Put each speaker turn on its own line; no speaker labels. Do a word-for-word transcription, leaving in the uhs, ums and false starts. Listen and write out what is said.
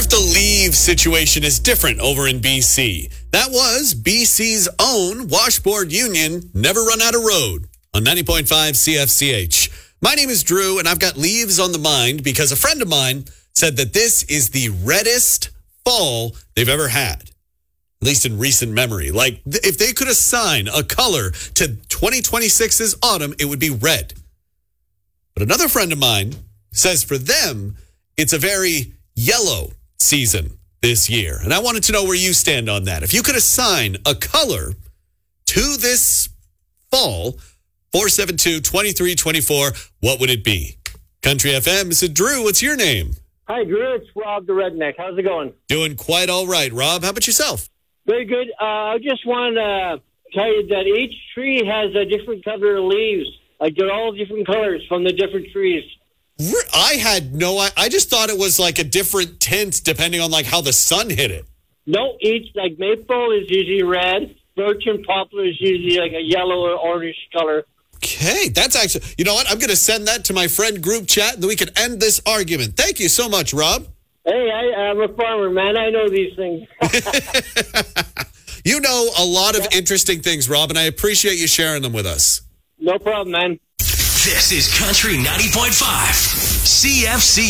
if the leave situation is different over in B C? That was B C's own washboard union, Never Run Out of Road, on ninety point five C F C H. My name is Drew, and I've got leaves on the mind because a friend of mine said that this is the reddest fall they've ever had, at least in recent memory. Like, if they could assign a color to twenty twenty-six's autumn, it would be red. But another friend of mine says for them, it's a very yellow season this year. And I wanted to know where you stand on that. If you could assign a color to this fall, four seven two, two three two four, what would it be? Country F M, this is Drew. What's your name?
Hi, Drew. It's Rob the Redneck. How's it going?
Doing quite all right, Rob. How about yourself?
Very good. Uh, I just want to tell you that each tree has a different color of leaves. Like, they're all different colors from the different trees.
I had no, I, I just thought it was like a different tint depending on like how the sun hit it.
No, each, like maple is usually red. Birch and poplar is usually like a yellow or orange color.
Okay, that's actually, you know what? I'm going to send that to my friend group chat and then we can end this argument. Thank you so much, Rob.
Hey, I, I'm a farmer, man. I know these things.
You know a lot of interesting things, Rob, and I appreciate you sharing them with us.
No problem, man.
This is Country ninety point five C F C.